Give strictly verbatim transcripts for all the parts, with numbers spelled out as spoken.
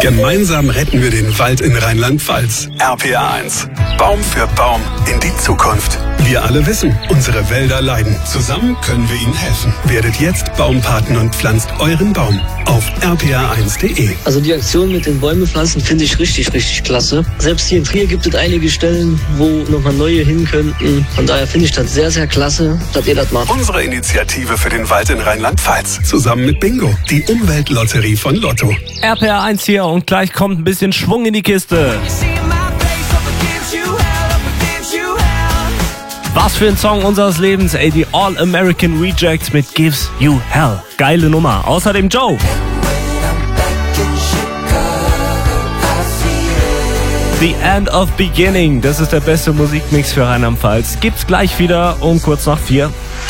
Gemeinsam retten wir den Wald in Rheinland-Pfalz. R P R eins. Baum für Baum in die Zukunft. Wir alle wissen, unsere Wälder leiden. Zusammen können wir ihnen helfen. Werdet jetzt Baumpaten und pflanzt euren Baum auf r p r eins punkt d e. Also die Aktion mit den Bäume pflanzen finde ich richtig, richtig klasse. Selbst hier in Trier gibt es einige Stellen, wo nochmal neue hin könnten. Von daher finde ich das sehr, sehr klasse, dass ihr das macht. Unsere Initiative für den Wald in Rheinland-Pfalz. Zusammen mit Bingo, die Umweltlotterie von Lotto. R P R eins hier und gleich kommt ein bisschen Schwung in die Kiste. Was für ein Song unseres Lebens, ey, die All-American Rejects mit Gives You Hell. Geile Nummer. Außerdem Joe. The End of Beginning, das ist der beste Musikmix für Rheinland-Pfalz. Gibt's gleich wieder um kurz nach vier.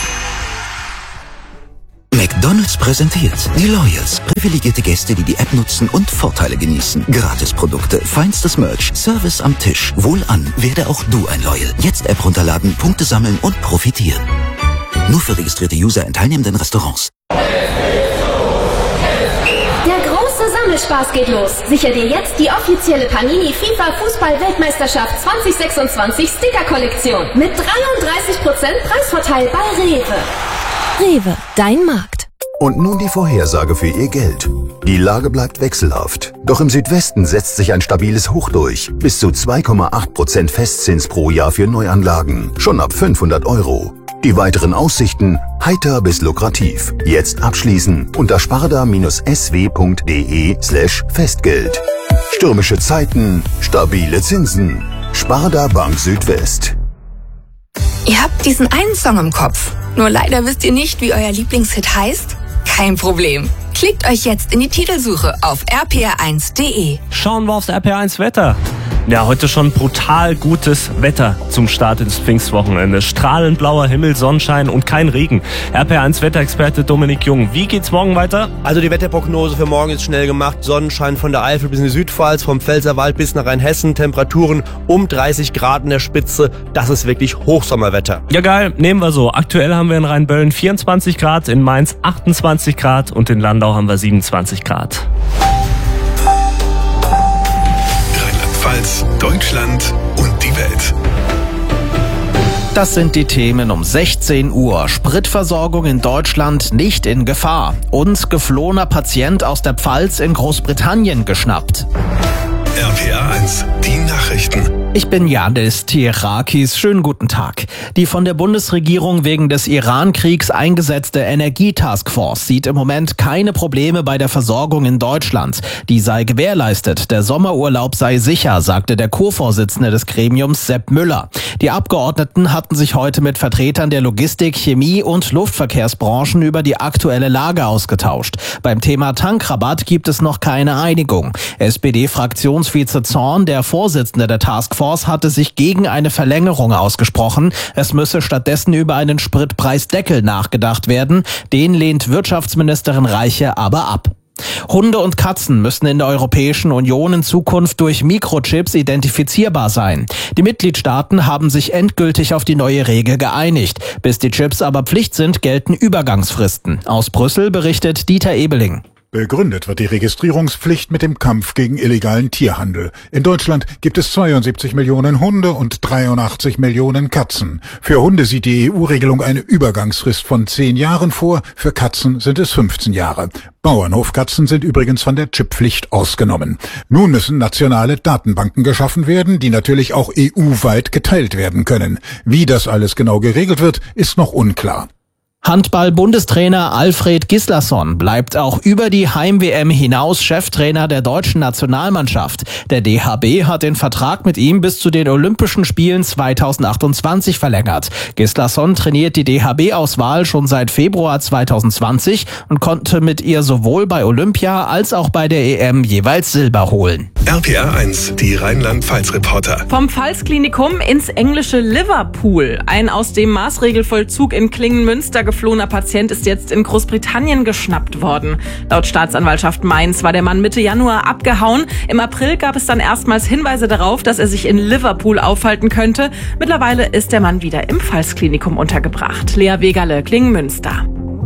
McDonald's präsentiert die Loyals. Privilegierte Gäste, die die App nutzen und Vorteile genießen. Gratisprodukte, feinstes Merch, Service am Tisch. Wohlan, werde auch du ein Loyal. Jetzt App runterladen, Punkte sammeln und profitieren. Nur für registrierte User in teilnehmenden Restaurants. Der große Sammelspaß geht los. Sicher dir jetzt die offizielle Panini FIFA Fußball-Weltmeisterschaft zwanzig sechsundzwanzig Sticker-Kollektion. Mit dreiunddreißig Prozent Preisvorteil bei Rewe. Rewe, dein Markt. Und nun die Vorhersage für Ihr Geld. Die Lage bleibt wechselhaft. Doch im Südwesten setzt sich ein stabiles Hoch durch. Bis zu zwei Komma acht Prozent Festzins pro Jahr für Neuanlagen. Schon ab fünfhundert Euro. Die weiteren Aussichten heiter bis lukrativ. Jetzt abschließen unter sparda-sw punkt de slash Festgeld. Stürmische Zeiten, stabile Zinsen. Sparda Bank Südwest. Ihr habt diesen einen Song im Kopf. Nur leider wisst ihr nicht, wie euer Lieblingshit heißt? Kein Problem. Klickt euch jetzt in die Titelsuche auf r p r eins punkt de. Schauen wir aufs R P R eins Wetter. Ja, heute schon brutal gutes Wetter zum Start ins Pfingstwochenende. Strahlend blauer Himmel, Sonnenschein und kein Regen. R P R eins Wetterexperte Dominik Jung. Wie geht's morgen weiter? Also die Wetterprognose für morgen ist schnell gemacht. Sonnenschein von der Eifel bis in die Südpfalz, vom Pfälzerwald bis nach Rheinhessen. Temperaturen um dreißig Grad in der Spitze. Das ist wirklich Hochsommerwetter. Ja geil, nehmen wir so. Aktuell haben wir in Rheinböllen vierundzwanzig Grad, in Mainz achtundzwanzig Grad und in Landau haben wir siebenundzwanzig Grad. Deutschland und die Welt. Das sind die Themen um sechzehn Uhr. Spritversorgung in Deutschland nicht in Gefahr. Und geflohener Patient aus der Pfalz in Großbritannien geschnappt. R P R eins, die Nachrichten. Ich bin Janis Tierakis. Schönen guten Tag. Die von der Bundesregierung wegen des Iran-Kriegs eingesetzte Energietaskforce sieht im Moment keine Probleme bei der Versorgung in Deutschland. Die sei gewährleistet. Der Sommerurlaub sei sicher, sagte der Co-Vorsitzende des Gremiums Sepp Müller. Die Abgeordneten hatten sich heute mit Vertretern der Logistik, Chemie und Luftverkehrsbranchen über die aktuelle Lage ausgetauscht. Beim Thema Tankrabatt gibt es noch keine Einigung. S P D-Fraktionsvize Zorn, der Vorsitzende der Taskforce, hatte sich gegen eine Verlängerung ausgesprochen. Es müsse stattdessen über einen Spritpreisdeckel nachgedacht werden. Den lehnt Wirtschaftsministerin Reiche aber ab. Hunde und Katzen müssen in der Europäischen Union in Zukunft durch Mikrochips identifizierbar sein. Die Mitgliedstaaten haben sich endgültig auf die neue Regel geeinigt. Bis die Chips aber Pflicht sind, gelten Übergangsfristen. Aus Brüssel berichtet Dieter Ebeling. Begründet wird die Registrierungspflicht mit dem Kampf gegen illegalen Tierhandel. In Deutschland gibt es zweiundsiebzig Millionen Hunde und dreiundachtzig Millionen Katzen. Für Hunde sieht die E U-Regelung eine Übergangsfrist von zehn Jahren vor, für Katzen sind es fünfzehn Jahre. Bauernhofkatzen sind übrigens von der Chipppflicht ausgenommen. Nun müssen nationale Datenbanken geschaffen werden, die natürlich auch E U-weit geteilt werden können. Wie das alles genau geregelt wird, ist noch unklar. Handball-Bundestrainer Alfred Gislason bleibt auch über die Heim-W M hinaus Cheftrainer der deutschen Nationalmannschaft. Der D H B hat den Vertrag mit ihm bis zu den Olympischen Spielen zweitausendachtundzwanzig verlängert. Gislason trainiert die D H B-Auswahl schon seit Februar zweitausendzwanzig und konnte mit ihr sowohl bei Olympia als auch bei der E M jeweils Silber holen. R P R eins, die Rheinland-Pfalz-Reporter. Vom Pfalzklinikum ins englische Liverpool. Ein aus dem Maßregelvollzug in Klingen-Münster geflohener Patient ist jetzt in Großbritannien geschnappt worden. Laut Staatsanwaltschaft Mainz war der Mann Mitte Januar abgehauen. Im April gab es dann erstmals Hinweise darauf, dass er sich in Liverpool aufhalten könnte. Mittlerweile ist der Mann wieder im Pfalzklinikum untergebracht. Lea Wegerle, Klingen-Münster.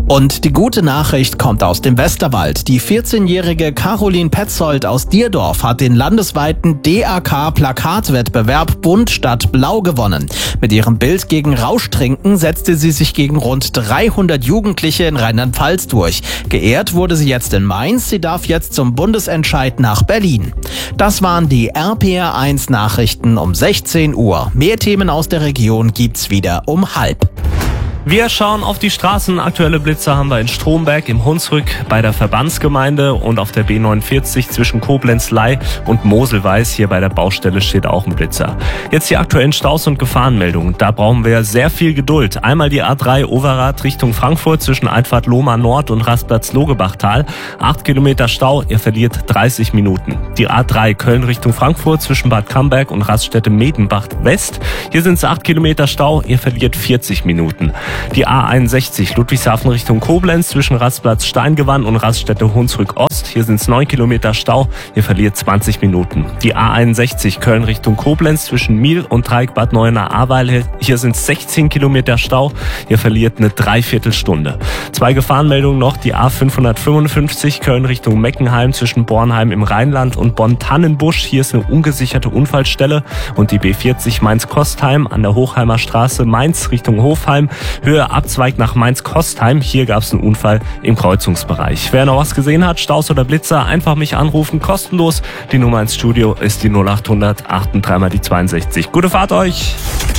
Und die gute Nachricht kommt aus dem Westerwald. Die vierzehnjährige Caroline Petzold aus Dierdorf hat den landesweiten D A K-Plakatwettbewerb Bunt statt Blau gewonnen. Mit ihrem Bild gegen Rauschtrinken setzte sie sich gegen rund dreihundert Jugendliche in Rheinland-Pfalz durch. Geehrt wurde sie jetzt in Mainz. Sie darf jetzt zum Bundesentscheid nach Berlin. Das waren die R P R eins Nachrichten um sechzehn Uhr. Mehr Themen aus der Region gibt's wieder um halb. Wir schauen auf die Straßen. Aktuelle Blitzer haben wir in Stromberg, im Hunsrück, bei der Verbandsgemeinde und auf der B neunundvierzig zwischen Koblenz-Ley und Moselweiß. Hier bei der Baustelle steht auch ein Blitzer. Jetzt die aktuellen Staus und Gefahrenmeldungen. Da brauchen wir sehr viel Geduld. Einmal die A drei Overath Richtung Frankfurt zwischen Einfahrt Lohmar Nord und Rastplatz Logebachtal. Acht Kilometer Stau, ihr verliert dreißig Minuten. Die A drei Köln Richtung Frankfurt zwischen Bad Camberg und Raststätte Medenbach West. Hier sind es acht Kilometer Stau, ihr verliert vierzig Minuten. Die A einundsechzig Ludwigshafen Richtung Koblenz zwischen Rastplatz Steingewann und Raststätte Hunsrück Ost. Hier sind es neun Kilometer Stau, ihr verliert zwanzig Minuten. Die A einundsechzig Köln Richtung Koblenz zwischen Miel und Dreieck Bad Neuenahr-Ahrweiler. Hier sind es sechzehn Kilometer Stau, ihr verliert eine Dreiviertelstunde. Zwei Gefahrenmeldungen noch, die A fünfhundertfünfundfünfzig Köln Richtung Meckenheim zwischen Bornheim im Rheinland und Bonn-Tannenbusch. Hier ist eine ungesicherte Unfallstelle. Und die B vierzig Mainz-Kostheim an der Hochheimer Straße Mainz Richtung Hofheim. Höhe Abzweig nach Mainz-Kostheim. Hier gab es einen Unfall im Kreuzungsbereich. Wer noch was gesehen hat, Staus oder Blitzer, einfach mich anrufen, kostenlos. Die Nummer ins Studio ist die null achthundert achtunddreißig mal die zweiundsechzig. Gute Fahrt euch!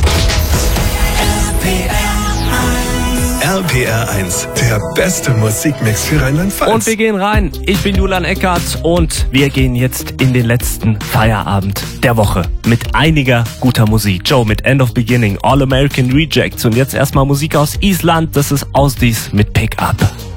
R P R eins, der beste Musikmix für Rheinland-Pfalz. Und wir gehen rein. Ich bin Julian Eckert und wir gehen jetzt in den letzten Feierabend der Woche mit einiger guter Musik. Joe mit End of Beginning, All American Rejects und jetzt erstmal Musik aus Island. Das ist Ausdies mit Pick Up.